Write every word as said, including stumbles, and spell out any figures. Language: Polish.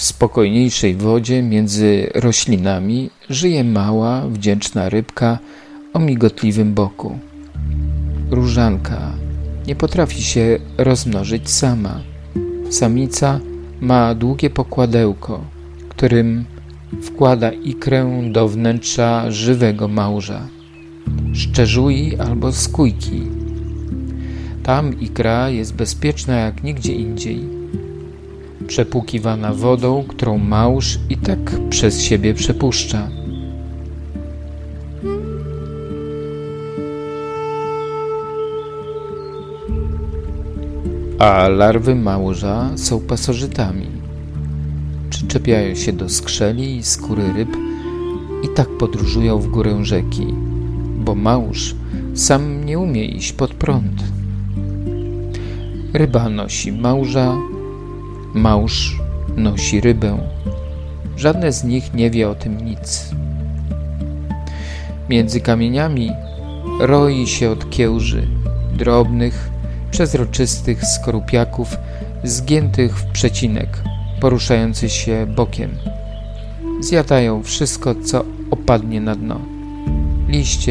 W spokojniejszej wodzie między roślinami żyje mała, wdzięczna rybka o migotliwym boku. Różanka nie potrafi się rozmnożyć sama. Samica ma długie pokładełko, którym wkłada ikrę do wnętrza żywego małża, szczerzui albo skójki. Tam ikra jest bezpieczna jak nigdzie indziej, przepłukiwana wodą, którą małż i tak przez siebie przepuszcza. A larwy małża są pasożytami. Przyczepiają się do skrzeli i skóry ryb i tak podróżują w górę rzeki, bo małż sam nie umie iść pod prąd. Ryba nosi małża, małż nosi rybę. Żadne z nich nie wie o tym nic. Między kamieniami roi się od kiełży, drobnych, przezroczystych skorupiaków zgiętych w przecinek, poruszających się bokiem. Zjadają wszystko, co opadnie na dno. Liście,